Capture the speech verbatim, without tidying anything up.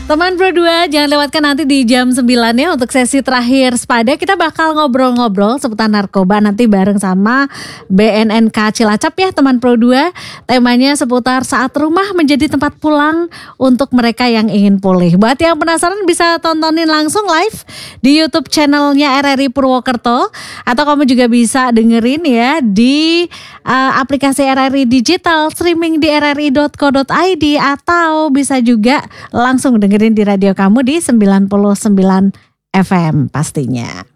Teman Pro dua, jangan lewatkan nanti di jam sembilan ya untuk sesi terakhir Sepada. Kita bakal ngobrol-ngobrol seputar narkoba nanti bareng sama B N N K Cilacap ya teman Pro dua. Temanya seputar saat rumah menjadi tempat pulang untuk mereka yang ingin pulih. Buat yang penasaran bisa tontonin langsung live di YouTube channelnya R R I Purwokerto. Atau kamu juga bisa dengerin ya di uh, aplikasi R R I Digital, streaming di r r i dot co dot i d, atau bisa juga langsung dengerin di radio kamu di sembilan puluh sembilan F M pastinya.